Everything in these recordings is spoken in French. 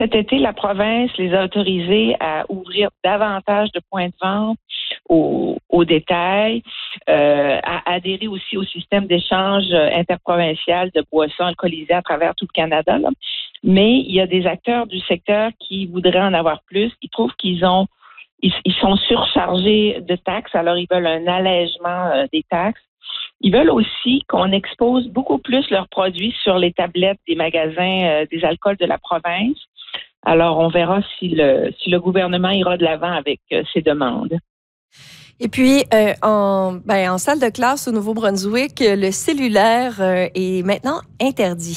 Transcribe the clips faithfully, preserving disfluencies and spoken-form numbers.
Cet été, la province les a autorisés à ouvrir davantage de points de vente au, au détail, euh, à adhérer aussi au système d'échange interprovincial de boissons alcoolisées à travers tout le Canada. Là. Mais il y a des acteurs du secteur qui voudraient en avoir plus. Ils trouvent qu'ils ont, ils, ils sont surchargés de taxes, alors ils veulent un allègement euh, des taxes. Ils veulent aussi qu'on expose beaucoup plus leurs produits sur les tablettes des magasins euh, des alcools de la province. Alors, on verra si le, si le gouvernement ira de l'avant avec euh, ces demandes. Et puis, euh, en, ben, en salle de classe au Nouveau-Brunswick, le cellulaire euh, est maintenant interdit.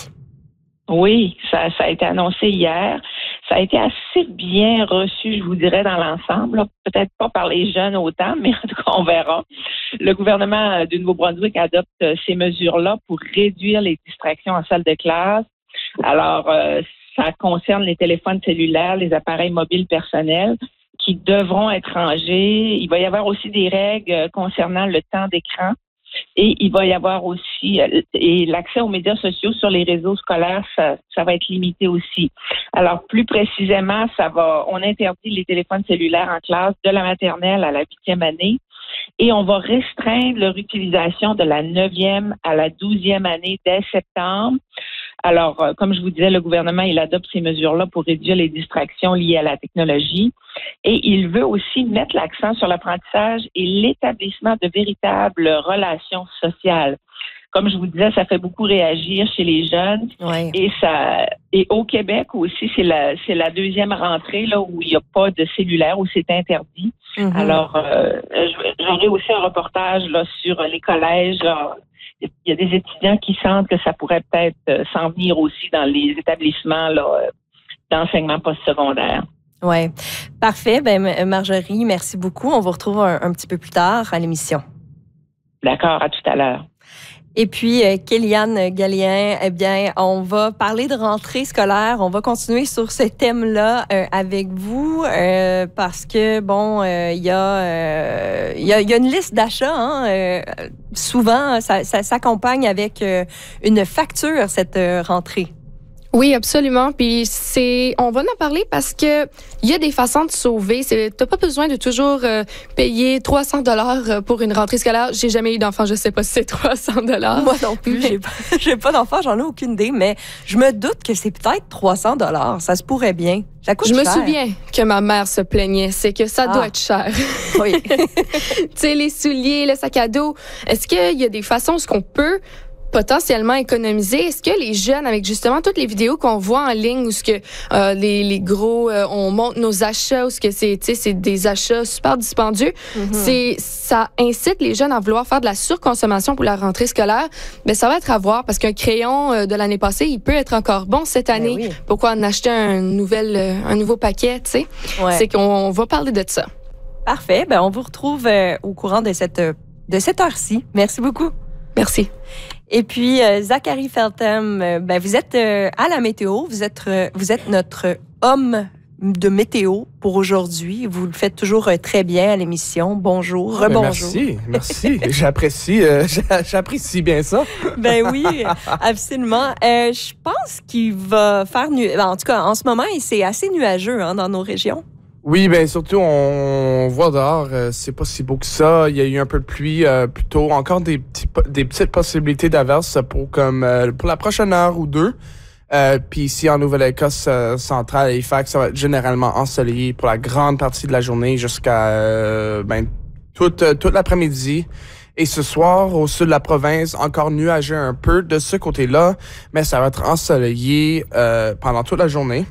Oui, ça, ça a été annoncé hier. Ça a été assez bien reçu, je vous dirais, dans l'ensemble. Là. Peut-être pas par les jeunes autant, mais en tout cas, on verra. Le gouvernement du Nouveau-Brunswick adopte ces mesures-là pour réduire les distractions en salle de classe. Alors, euh, ça concerne les téléphones cellulaires, les appareils mobiles personnels qui devront être rangés. Il va y avoir aussi des règles concernant le temps d'écran. Et il va y avoir aussi, et l'accès aux médias sociaux sur les réseaux scolaires, ça, ça va être limité aussi. Alors, plus précisément, ça va, on interdit les téléphones cellulaires en classe de la maternelle à la huitième année et on va restreindre leur utilisation de la neuvième à la douzième année dès septembre. Alors, euh, comme je vous disais, le gouvernement, il adopte ces mesures-là pour réduire les distractions liées à la technologie. Et il veut aussi mettre l'accent sur l'apprentissage et l'établissement de véritables relations sociales. Comme je vous disais, ça fait beaucoup réagir chez les jeunes. Ouais. Et ça, et au Québec aussi, c'est la, c'est la deuxième rentrée là où il n'y a pas de cellulaire, où c'est interdit. Mm-hmm. Alors, euh, j'aurai aussi un reportage là sur les collèges. Là. Il y a des étudiants qui sentent que ça pourrait peut-être euh, s'en venir aussi dans les établissements là, euh, d'enseignement postsecondaire. Oui. Parfait. Ben, Marjorie, merci beaucoup. On vous retrouve un, un petit peu plus tard à l'émission. D'accord. À tout à l'heure. Et puis, euh, Kéliane Gallien, eh bien, on va parler de rentrée scolaire. On va continuer sur ce thème-là euh, avec vous euh, parce que, bon, il euh, y, euh, y, a, y a une liste d'achats. Hein, euh, souvent, ça, ça s'accompagne avec euh, une facture, cette euh, rentrée. Oui, absolument. Puis c'est, on va en parler parce que il y a des façons de sauver. C'est, t'as pas besoin de toujours euh, payer trois cents dollars pour une rentrée scolaire. J'ai jamais eu d'enfant, je sais pas si c'est trois cents dollars. Moi non plus, mais... j'ai pas, j'ai pas d'enfant, j'en ai aucune idée, mais je me doute que c'est peut-être trois cents dollars. Ça se pourrait bien. Ça coûte je cher. Me souviens que ma mère se plaignait, c'est que ça ah. doit être cher. Oui. Tu sais, les souliers, le sac à dos. Est-ce qu'il y a des façons où ce qu'on peut potentiellement économiser? Est-ce que les jeunes, avec justement toutes les vidéos qu'on voit en ligne où ce que euh, les, les gros, euh, on montre nos achats, où ce que c'est, tu sais, c'est des achats super dispendieux, mm-hmm. c'est ça incite les jeunes à vouloir faire de la surconsommation pour la rentrée scolaire. Ben ça va être à voir parce qu'un crayon euh, de l'année passée, il peut être encore bon cette année. Ben oui. Pourquoi en acheter un nouvel, euh, un nouveau paquet, tu sais? Ouais. C'est qu'on va parler de ça. Parfait. Ben on vous retrouve euh, au courant de cette de cette heure-ci. Merci beaucoup. Merci. Et puis, euh, Zachary Feltham, euh, ben, vous êtes euh, à la météo, vous êtes, euh, vous êtes notre homme de météo pour aujourd'hui. Vous le faites toujours euh, très bien à l'émission. Bonjour, ah, rebonjour. Merci, merci. j'apprécie, euh, j'apprécie bien ça. Ben oui, absolument. Euh, je pense qu'il va faire... Nu- en tout cas, en ce moment, c'est assez nuageux hein, dans nos régions. Oui, bien surtout, on voit dehors, euh, c'est pas si beau que ça. Il y a eu un peu de pluie euh, plus tôt. Encore des, petits, des petites possibilités d'averses pour, comme, euh, pour la prochaine heure ou deux. Euh, Puis ici, en Nouvelle-Écosse euh, centrale, Halifax, ça va être généralement ensoleillé pour la grande partie de la journée jusqu'à euh, ben, toute, euh, toute l'après-midi. Et ce soir, au sud de la province, encore nuageux un peu de ce côté-là, mais ça va être ensoleillé euh, pendant toute la journée.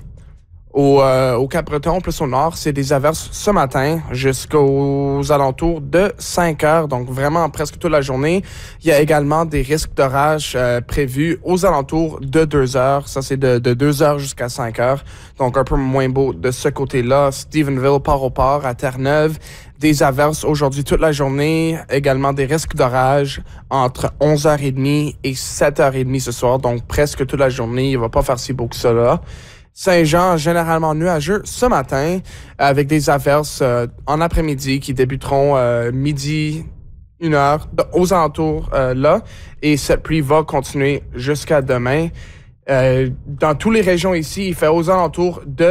Au, euh, au Cap-Breton, plus au nord, c'est des averses ce matin jusqu'aux alentours de cinq heures, donc vraiment presque toute la journée. Il y a également des risques d'orage euh, prévus aux alentours de deux heures. Ça, c'est de, de deux heures jusqu'à cinq heures, donc un peu moins beau de ce côté-là. Stephenville, Port-au-Port, à Terre-Neuve, des averses aujourd'hui toute la journée. Également des risques d'orage entre onze heures trente et sept heures trente ce soir, donc presque toute la journée. Il va pas faire si beau que ça là. Saint-Jean, généralement nuageux ce matin, avec des averses euh, en après-midi qui débuteront euh, midi, une heure, aux alentours euh, là. Et cette pluie va continuer jusqu'à demain. Euh, dans toutes les régions ici, il fait aux alentours de